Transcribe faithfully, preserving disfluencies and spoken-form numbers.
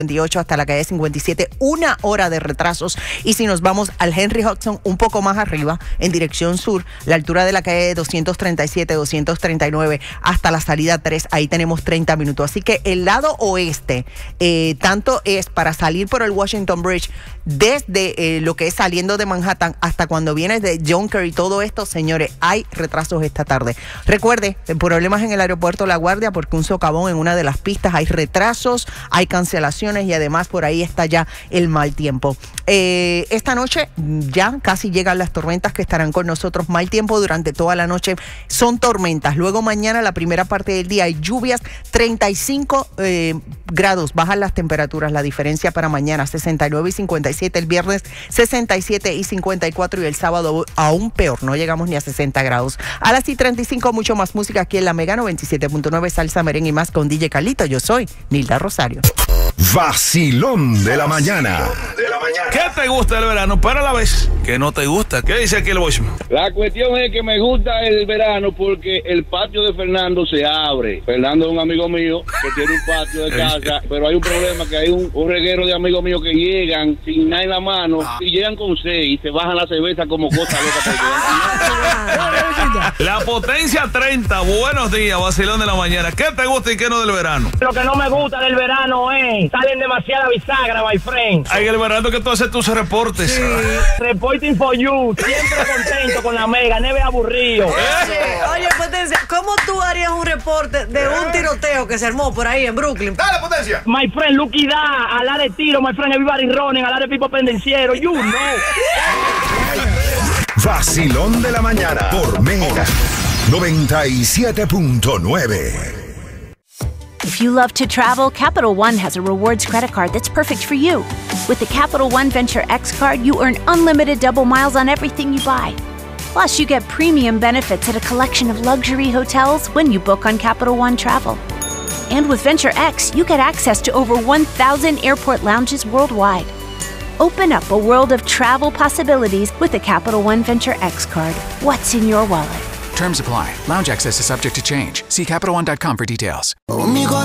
veintiocho hasta la calle cincuenta y siete, una hora de retrasos. Y si nos vamos al Henry Hudson, un poco más arriba, en dirección sur, la altura de la calle doscientos treinta y siete, doscientos treinta y nueve hasta la salida tres, ahí tenemos treinta minutos. Así que el lado oeste, eh, tanto es para salir por el Washington Bridge, desde eh, lo que es saliendo de Manhattan hasta cuando vienes de Junker y todo esto, señores, hay retrasos esta tarde. Recuerde, problemas en el aeropuerto La Guardia porque un socavón en una de las pistas, hay retrasos, hay cancelaciones y además por ahí está ya el mal tiempo. Eh, esta noche ya casi llegan las tormentas que estarán con nosotros. Mal tiempo durante toda la noche, son tormentas. Luego mañana, la primera parte del día, hay lluvias, treinta y cinco eh, grados, bajan las temperaturas. La diferencia para mañana, sesenta y nueve y cincuenta y siete, el viernes sesenta y siete y cincuenta y cuatro y el sábado aún peor, no llegamos ni a sesenta grados. A las y treinta y cinco, mucho más música aquí en la Mega noventa y siete punto nueve, salsa, merengue y más con D J Carlito. Yo soy Nilda Rosario. Vacilón de la mañana. ¿Qué te gusta del verano, pero a la vez que no te gusta? ¿Qué dice aquí el voicemail? La cuestión es que me gusta el verano porque el patio de Fernando se abre. Fernando es un amigo mío que tiene un patio de casa, pero hay un problema, que hay un, un reguero de amigos míos que llegan sin nada en la mano y llegan con seis y se bajan la cerveza como cosa loca. La Potencia treinta, buenos días, vacilón de la mañana. ¿Qué te gusta y qué no del verano? Lo que no me gusta del verano es, salen demasiada bisagra, my friend. Hay el verano que tú haces tus reportes. Sí. Reporting for you, siempre contento con la Mega, neve aburrido. Oye, oye, Potencia, ¿cómo tú harías un reporte de un tiroteo que se armó por ahí en Brooklyn? ¡Dale, Potencia! My friend, Lucky Da, a la de tiro, my friend, everybody running, a la de pipo pendenciero, you know. Vacilón de la mañana por Mega noventa y siete punto nueve. If you love to travel, Capital One has a rewards credit card that's perfect for you. With the Capital One Venture X card, you earn unlimited double miles on everything you buy. Plus, you get premium benefits at a collection of luxury hotels when you book on Capital One Travel. And with Venture X, you get access to over one thousand airport lounges worldwide. Open up a world of travel possibilities with the Capital One Venture X card. What's in your wallet? Terms apply. Lounge access is subject to change. See Capital One dot com for details.